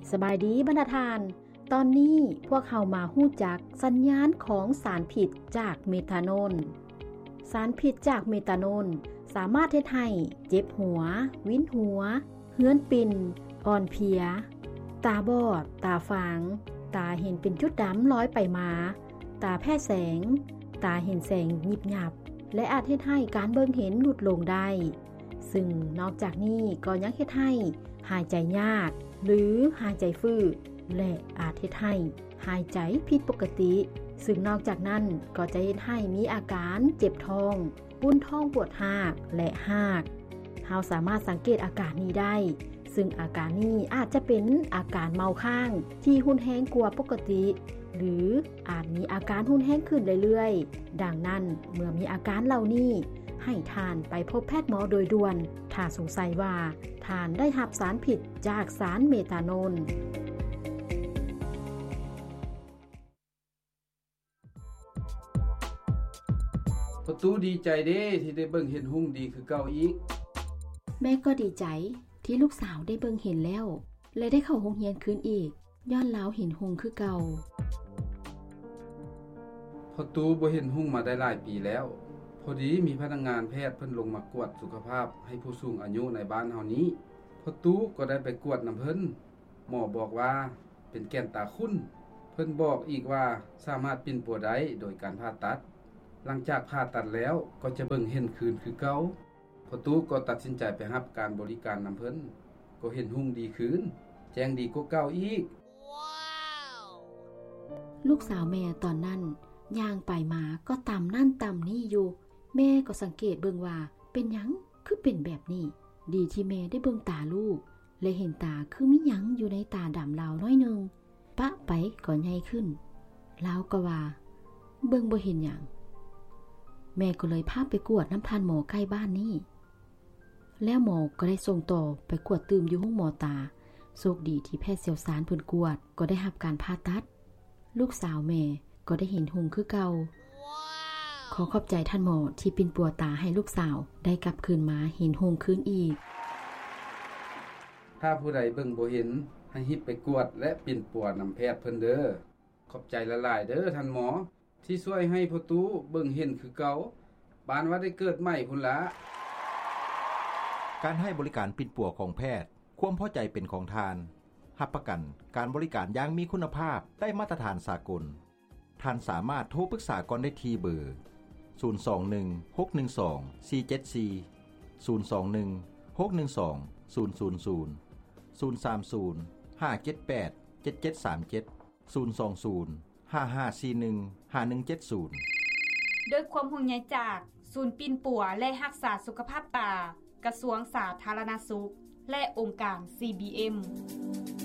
สบายดีบรรดาทานตอนนี้พวกเรามาฮู้จักสัญญาณของสารพิษจากเมทานอลสารพิษจากเมทานอลสามารถเฮ็ดให้เจ็บหัววินหัวเหือนปิ่นอ่อนเพลียตาบอดตาฟางตาเห็นเป็นจุดดำลอยไปมาตาแพ้แสงตาเห็นแสงยิบยับและอาจเฮ็ดให้การเบิ่งเห็นหลุดลงได้ซึ่งนอกจากนี้ก็ยังเฮ็ดให้หายใจยากหรือหายใจฝืดและอาจเฮ็ดให้หายใจผิดปกติซึ่งนอกจากนั้นก็จะเฮ็ดให้มีอาการเจ็บท้องอุ่นท้องปวดหากและหากเฮาสามารถสังเกตอาการนี้ได้ซึ่งอาการนี้อาจจะเป็นอาการเมาข้างที่หุนแฮงกว่าปกติหรืออาจมีอาการหุนแฮงขึ้นเรื่อยๆดังนั้นเมื่อมีอาการเหล่านี้ให้ทานไปพบแพทย์หมอโดยด่วนถ้าสงสัยว่าทานได้รับสารผิดจากสารเมทานอลประตูดีใจเด้ที่ได้เบิ่งเห็นหุ่งดีคือเก่าอีกแม่ก็ดีใจที่ลูกสาวได้เบิ่งเห็นแล้วและได้เข้าโรงเรียนคืนอีกย้อนลาวเห็นหุ่งคือเก่าประตูบ่เห็นหุ่งมาได้หลายปีแล้วพอดีมีพนักงานแพทย์เพิ่นลงมากวดสุขภาพให้ผู้สูงอายุในบ้านเฮานี้ประตูก็ได้ไปกวดนําเพิ่นหมอบอกว่าเป็นแก้นตาคุ้นเพิ่นบอกอีกว่าสามารถปิ้นปัวได้โดยการผ่าตัดหลังจากผ่าตัดแล้วก็จะเบิ่งเห็นคืนคือเก่าประตูก็ตัดสินใจไปรับการบริการนําเพิ่นก็เห็นหุ่งดีคืนแจ้งดีกว่าเก่าอีกว้าวลูกสาวแม่ตอนนั้นย่างไปมาก็ตำนั่นตำนี่อยู่แม่ก็สังเกตเบิ่งว่าเป็นหยังคือเป็นแบบนี้ดีที่แม่ได้เบิ่งตาลูกและเห็นตาคือมีหยังอยู่ในตาดำลาวน้อยนึงปะไปก็ใหญ่ขึ้นลาวก็ว่าเบิ่งบ่เห็นหยังแม่ก็เลยพาไปกวดน้ำทานหมอใกล้บ้านนี่แล้วหมอก็ได้ส่งต่อไปกวดตื่มอยู่ห้องหมอตาโชคดีที่แพทย์เชี่ยวชาญเพิ่นกวดก็ได้รับการผ่าตัดลูกสาวแม่ก็ได้เห็นหุ่งคือเก่าขอขอบใจท่านหมอที่ปิ่นปัวตาให้ลูกสาวได้กลับคืนมาเห็นหุ่งคืนอีกถ้าผู้ใดเบิ่งบ่เห็นให้รีบไปกวดและปิ่นปัวนําแพทย์เพิ่นเด้อขอบใจหลายๆเด้อท่านหมอที่ช่วยให้ประตูเบิ่งเห็นคือเก่าปานว่าได้เกิดใหม่พุ่นละการให้บริการปิ่นปัวของแพทย์ความพอใจเป็นของทานรับประกันการบริการอย่างมีคุณภาพได้มาตรฐานสากลท่านสามารถโทรปรึกษาก่อนได้ที่เบอร์021-612-474 021-612-000 030-578-7737 020-5541-5170 ด้วยความห่วงใยจากศูนย์ปิ่นปัวและรักษาสุขภาพตากระทรวงสาธารณสุขและองค์การ CBM